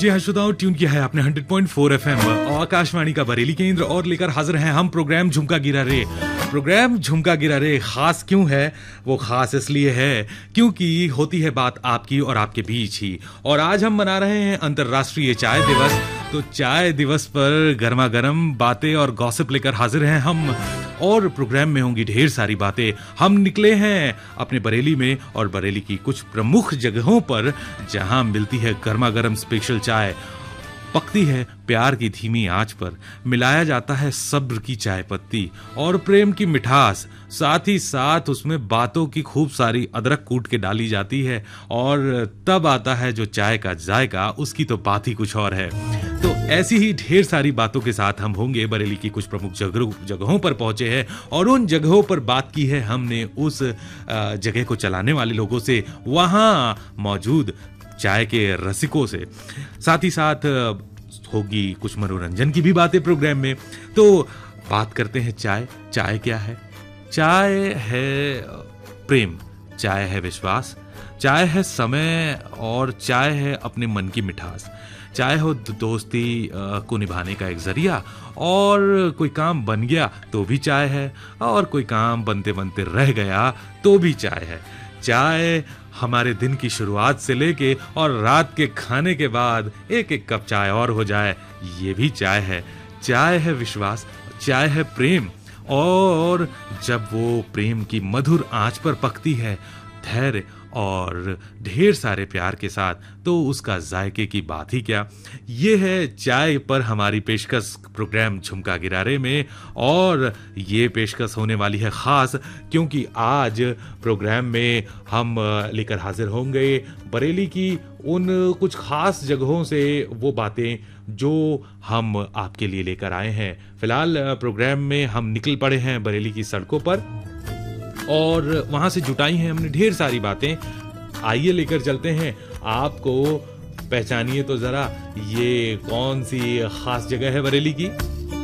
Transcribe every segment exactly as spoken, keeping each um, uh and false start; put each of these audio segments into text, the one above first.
जी हाँ श्रोताओं, ट्यून किया है आपने hundred point four F M Akashvani का बरेली केंद्र और लेकर हाजिर हैं हम प्रोग्राम झुमका गिरा रे। प्रोग्राम झुमका गिरा रे खास क्यों है? वो खास इसलिए है क्योंकि होती है बात आपकी और आपके बीच ही। और आज हम मना रहे हैं अंतर्राष्ट्रीय चाय दिवस। तो चाय दिवस पर गर्मा गर्म बातें और गॉसिप लेकर हाजिर हैं हम, और प्रोग्राम में होंगी ढेर सारी बातें। हम निकले हैं अपने बरेली में और बरेली की कुछ प्रमुख जगहों पर जहां मिलती है गर्मा गर्म स्पेशल चाय। पकती है प्यार की धीमी आंच पर, मिलाया जाता है सब्र की चाय पत्ती और प्रेम की मिठास, साथ ही साथ उसमें बातों की खूब सारी अदरक कूट के डाली जाती है और तब आता है जो चाय का जायका, उसकी तो बात ही कुछ और है। तो ऐसी ही ढेर सारी बातों के साथ हम होंगे बरेली की कुछ प्रमुख जगहों पर पहुंचे हैं और उन जगहों पर बात की है हमने उस जगह को चलाने वाले लोगों से, वहां मौजूद चाय के रसिकों से। साथ ही साथ होगी कुछ मनोरंजन की भी बातें प्रोग्राम में। तो बात करते हैं चाय। चाय क्या है? चाय है प्रेम, चाय है विश्वास, चाय है समय और चाय है अपने मन की मिठास। चाय हो दोस्ती को निभाने का एक जरिया, और कोई काम बन गया तो भी चाय है, और कोई काम बनते बनते रह गया तो भी चाय है। चाय हमारे दिन की शुरुआत से लेके और रात के खाने के बाद एक एक कप चाय और हो जाए, ये भी चाय है। चाय है विश्वास, चाय है प्रेम, और जब वो प्रेम की मधुर आंच पर पकती है धैर्य और ढेर सारे प्यार के साथ, तो उसका जायके की बात ही क्या। ये है चाय पर हमारी पेशकश प्रोग्राम झुमका गिरारे में, और ये पेशकश होने वाली है खास क्योंकि आज प्रोग्राम में हम लेकर हाजिर होंगे बरेली की उन कुछ खास जगहों से वो बातें जो हम आपके लिए लेकर आए हैं। फिलहाल प्रोग्राम में हम निकल पड़े हैं बरेली की सड़कों पर और वहां से जुटाई हैं हमने ढेर सारी बातें। आइए लेकर चलते हैं आपको, पहचानिए तो जरा ये कौन सी खास जगह है बरेली की।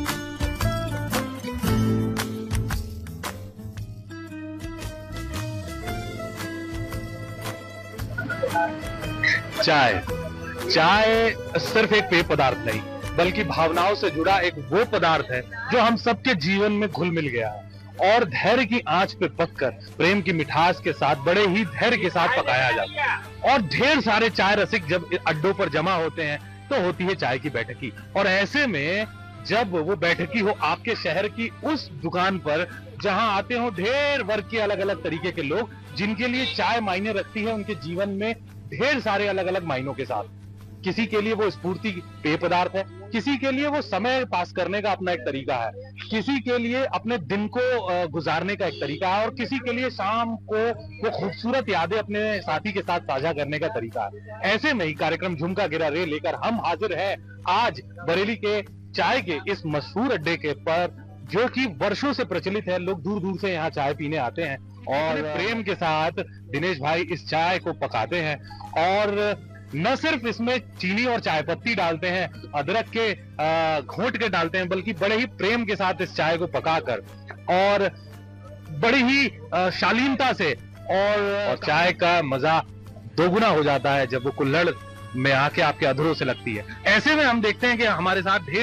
चाय चाय सिर्फ एक पेय पदार्थ नहीं बल्कि भावनाओं से जुड़ा एक वो पदार्थ है जो हम सबके जीवन में घुल मिल गया है और धैर्य की आंच पे पककर प्रेम की मिठास के साथ बड़े ही धैर्य के साथ पकाया जाता है। और ढेर सारे चाय रसिक जब अड्डों पर जमा होते हैं तो होती है चाय की बैठकी, और ऐसे में जब वो बैठकी हो आपके शहर की उस दुकान पर जहां आते हो ढेर वर्ग के अलग अलग तरीके के लोग जिनके लिए चाय मायने रखती है उनके जीवन में ढेर सारे अलग अलग मायनों के साथ। किसी के लिए वो स्फूर्ति पेय पदार्थ है, किसी के लिए वो समय पास करने का अपना एक तरीका है, किसी के लिए अपने दिन को गुजारने का एक तरीका है, और किसी के लिए शाम को वो खूबसूरत यादें अपने साथी के साथ साझा करने का तरीका है। ऐसे में ही कार्यक्रम झुमका गिरा रे लेकर हम हाजिर हैं आज बरेली के चाय के इस मशहूर अड्डे के पर, जो कि वर्षों से प्रचलित है। लोग दूर दूर से यहाँ चाय पीने आते हैं और प्रेम के साथ दिनेश भाई इस चाय को पकाते हैं, और न सिर्फ इसमें चीनी और चाय पत्ती डालते हैं, अदरक के घोंट के डालते हैं, बल्कि बड़े ही प्रेम के साथ इस चाय को पकाकर और बड़ी ही शालीनता से, और, और चाय का मजा दोगुना हो जाता है जब वो कुल्हड़ में आके आपके अधरों से लगती है। ऐसे में हम देखते हैं कि हमारे साथ ढेर